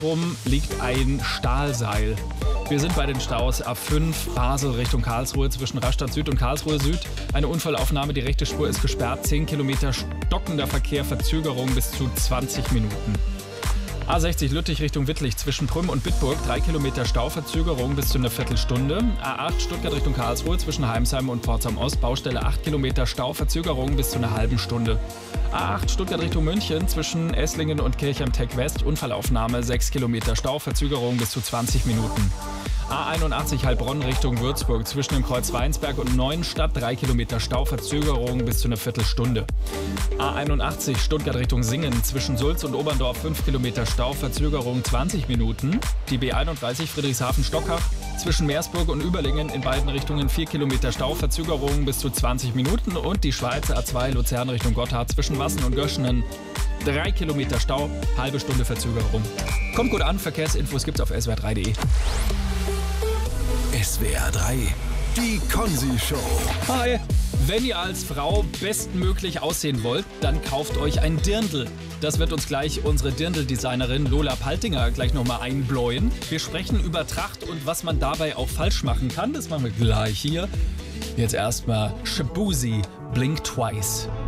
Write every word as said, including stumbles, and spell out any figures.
Rum liegt ein Stahlseil. Wir sind bei den Staus A fünf, Basel Richtung Karlsruhe zwischen Rastatt Süd und Karlsruhe Süd. Eine Unfallaufnahme, die rechte Spur ist gesperrt, zehn Kilometer stockender Verkehr, Verzögerung bis zu zwanzig Minuten. A sechzig Lüttich Richtung Wittlich zwischen Prüm und Bitburg, drei Kilometer Stau, Verzögerung bis zu einer Viertelstunde. A acht Stuttgart Richtung Karlsruhe zwischen Heimsheim und Pforzheim Ost, Baustelle acht Kilometer Stau, Verzögerung bis zu einer halben Stunde. A acht Stuttgart Richtung München zwischen Esslingen und Kirchheim-Tech West, Unfallaufnahme, sechs Kilometer Stau, Verzögerung bis zu zwanzig Minuten. A einundachtzig Heilbronn Richtung Würzburg zwischen dem Kreuz Weinsberg und Neuenstadt, drei Kilometer Stau, Verzögerung bis zu einer Viertelstunde. A einundachtzig Stuttgart Richtung Singen zwischen Sulz und Oberndorf, fünf Kilometer Stau, Verzögerung zwanzig Minuten. Die B einunddreißig Friedrichshafen-Stockach zwischen Meersburg und Überlingen in beiden Richtungen, vier Kilometer Stau, Verzögerung bis zu zwanzig Minuten. Und die Schweizer A zwei Luzern Richtung Gotthard zwischen Wassen und Göschenen, drei Kilometer Stau, halbe Stunde Verzögerung. Kommt gut an, Verkehrsinfos gibt's auf S W R drei punkt de. S W R drei, die Konzi-Show. Hi! Wenn ihr als Frau bestmöglich aussehen wollt, dann kauft euch ein Dirndl. Das wird uns gleich unsere Dirndl-Designerin Lola Paltinger gleich nochmal einbläuen. Wir sprechen über Tracht und was man dabei auch falsch machen kann. Das machen wir gleich hier. Jetzt erstmal Shaboozey, Blink Twice.